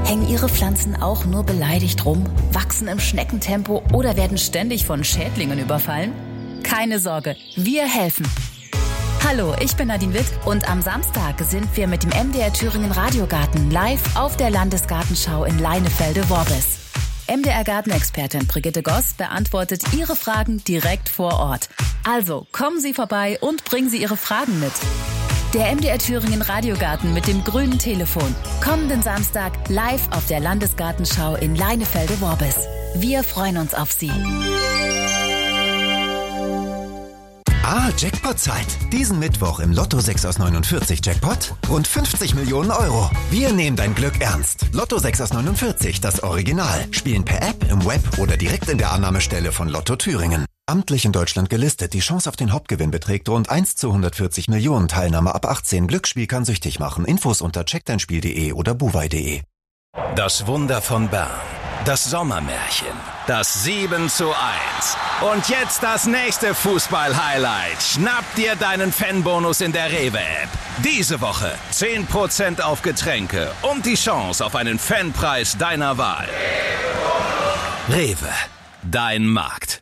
Hängen Ihre Pflanzen auch nur beleidigt rum, wachsen im Schneckentempo oder werden ständig von Schädlingen überfallen? Keine Sorge, wir helfen. Hallo, ich bin Nadine Witt und am Samstag sind wir mit dem MDR Thüringen Radiogarten live auf der Landesgartenschau in Leinefelde-Worbis. MDR-Gartenexpertin Brigitte Goss beantwortet Ihre Fragen direkt vor Ort. Also kommen Sie vorbei und bringen Sie Ihre Fragen mit. Der MDR Thüringen Radiogarten mit dem grünen Telefon. Kommenden Samstag live auf der Landesgartenschau in Leinefelde-Worbis. Wir freuen uns auf Sie. Jackpot-Zeit. Diesen Mittwoch im Lotto 6 aus 49 Jackpot. Rund 50 Millionen Euro. Wir nehmen dein Glück ernst. Lotto 6 aus 49, das Original. Spielen per App, im Web oder direkt in der Annahmestelle von Lotto Thüringen. Amtlich in Deutschland gelistet. Die Chance auf den Hauptgewinn beträgt rund 1 zu 140 Millionen. Teilnahme ab 18. Glücksspiel kann süchtig machen. Infos unter checkdeinspiel.de oder buwei.de. Das Wunder von Bern. Das Sommermärchen. Das 7:1. Und jetzt das nächste Fußball-Highlight. Schnapp dir deinen Fanbonus in der Rewe-App. Diese Woche 10% auf Getränke und die Chance auf einen Fanpreis deiner Wahl. Rewe. Dein Markt.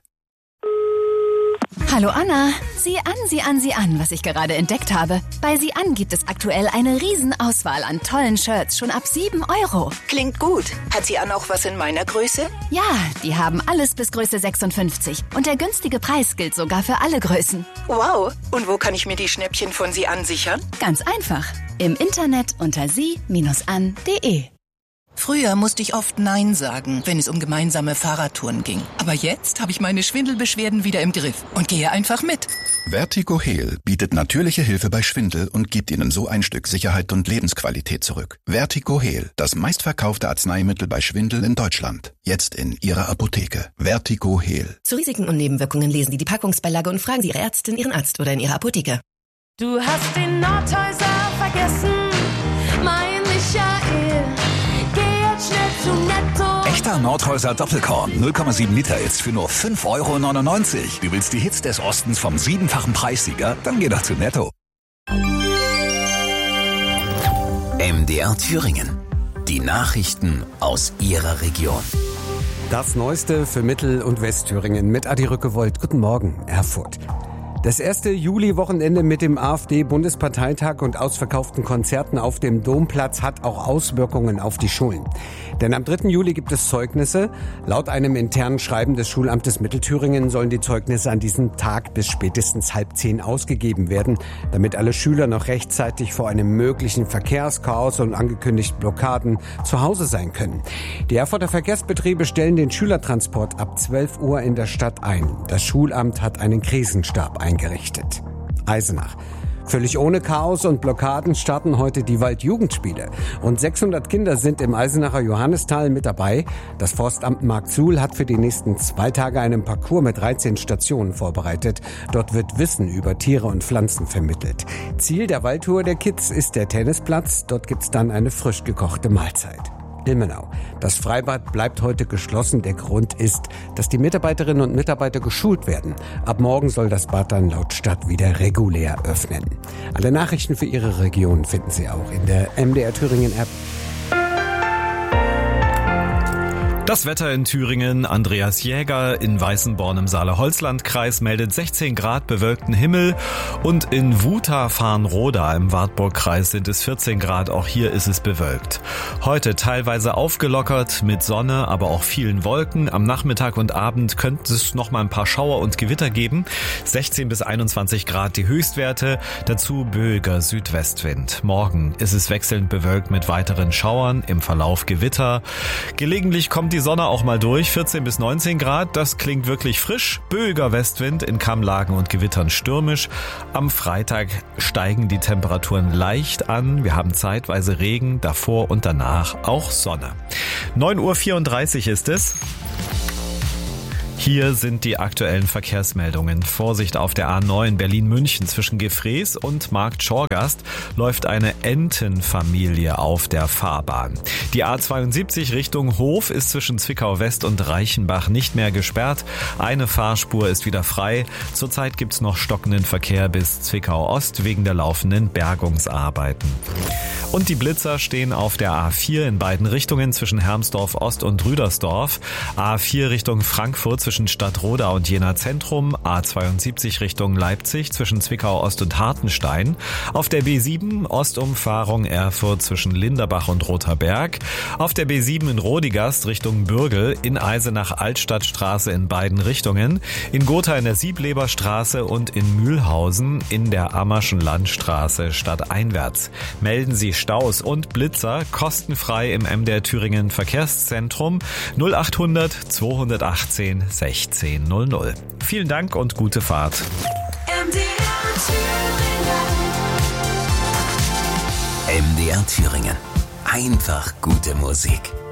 Hallo Anna, sieh an, was ich gerade entdeckt habe. Bei Sieh an gibt es aktuell eine Riesenauswahl an tollen Shirts, schon ab 7 Euro. Klingt gut. Hat Sieh an auch was in meiner Größe? Ja, die haben alles bis Größe 56. Und der günstige Preis gilt sogar für alle Größen. Wow, und wo kann ich mir die Schnäppchen von Sieh an sichern? Ganz einfach, im Internet unter sie-an.de. Früher musste ich oft Nein sagen, wenn es um gemeinsame Fahrradtouren ging. Aber jetzt habe ich meine Schwindelbeschwerden wieder im Griff und gehe einfach mit. Vertigo Heal bietet natürliche Hilfe bei Schwindel und gibt Ihnen so ein Stück Sicherheit und Lebensqualität zurück. Vertigo Heal, das meistverkaufte Arzneimittel bei Schwindel in Deutschland. Jetzt in Ihrer Apotheke. Vertigo Heal. Zu Risiken und Nebenwirkungen lesen Sie die Packungsbeilage und fragen Sie Ihre Ärztin, Ihren Arzt oder in Ihrer Apotheke. Du hast den Nordhäuser vergessen, mein Michael. Schnell zu Netto. Echter Nordhäuser Doppelkorn, 0,7 Liter jetzt für nur 5,99 €. Du willst die Hits des Ostens vom 7-fachen Preissieger? Dann geh doch zu Netto. MDR Thüringen. Die Nachrichten aus Ihrer Region. Das Neueste für Mittel- und Westthüringen mit Adi Rückewold. Guten Morgen, Erfurt. Das erste Juli-Wochenende mit dem AfD-Bundesparteitag und ausverkauften Konzerten auf dem Domplatz hat auch Auswirkungen auf die Schulen. Denn am 3. Juli gibt es Zeugnisse. Laut einem internen Schreiben des Schulamtes Mittelthüringen sollen die Zeugnisse an diesem Tag bis spätestens 9:30 ausgegeben werden, damit alle Schüler noch rechtzeitig vor einem möglichen Verkehrschaos und angekündigten Blockaden zu Hause sein können. Die Erfurter Verkehrsbetriebe stellen den Schülertransport ab 12 Uhr in der Stadt ein. Das Schulamt hat einen Krisenstab eingerichtet. Eisenach. Völlig ohne Chaos und Blockaden starten heute die Waldjugendspiele. Rund 600 Kinder sind im Eisenacher Johannistal mit dabei. Das Forstamt Marktsuhl hat für die nächsten 2 Tage einen Parcours mit 13 Stationen vorbereitet. Dort wird Wissen über Tiere und Pflanzen vermittelt. Ziel der Waldtour der Kids ist der Tennisplatz. Dort gibt's dann eine frisch gekochte Mahlzeit. Ilmenau. Das Freibad bleibt heute geschlossen. Der Grund ist, dass die Mitarbeiterinnen und Mitarbeiter geschult werden. Ab morgen soll das Bad dann laut Stadt wieder regulär öffnen. Alle Nachrichten für Ihre Region finden Sie auch in der MDR Thüringen App. Das Wetter in Thüringen. Andreas Jäger in Weißenborn im Saale-Holzland-Kreis meldet 16 Grad bewölkten Himmel und in Wuta-Farnroda im Wartburg-Kreis sind es 14 Grad. Auch hier ist es bewölkt. Heute teilweise aufgelockert mit Sonne, aber auch vielen Wolken. Am Nachmittag und Abend könnte es noch mal ein paar Schauer und Gewitter geben. 16 bis 21 Grad die Höchstwerte. Dazu böiger Südwestwind. Morgen ist es wechselnd bewölkt mit weiteren Schauern. Im Verlauf Gewitter. Gelegentlich kommt die Sonne auch mal durch, 14 bis 19 Grad, das klingt wirklich frisch. Böiger Westwind, in Kammlagen und Gewittern stürmisch. Am Freitag steigen die Temperaturen leicht an. Wir haben zeitweise Regen, davor und danach auch Sonne. 9:34 Uhr ist es. Hier sind die aktuellen Verkehrsmeldungen. Vorsicht auf der A9 Berlin-München zwischen Gefrees und Markt Schorgast läuft eine Entenfamilie auf der Fahrbahn. Die A72 Richtung Hof ist zwischen Zwickau West und Reichenbach nicht mehr gesperrt. Eine Fahrspur ist wieder frei. Zurzeit gibt's noch stockenden Verkehr bis Zwickau Ost wegen der laufenden Bergungsarbeiten. Und die Blitzer stehen auf der A4 in beiden Richtungen zwischen Hermsdorf Ost und Rüdersdorf. A4 Richtung Frankfurt zwischen Stadtroda und Jena Zentrum. A72 Richtung Leipzig zwischen Zwickau Ost und Hartenstein. Auf der B7 Ostumfahrung Erfurt zwischen Linderbach und Rother Berg. Auf der B7 in Rodigast Richtung Bürgel, in Eisenach Altstadtstraße in beiden Richtungen. In Gotha in der Siebleberstraße und in Mühlhausen in der Ammerschen Landstraße stadteinwärts. Melden Sie Staus und Blitzer kostenfrei im MDR Thüringen Verkehrszentrum 0800 218 1600. Vielen Dank und gute Fahrt. MDR Thüringen. Einfach gute Musik.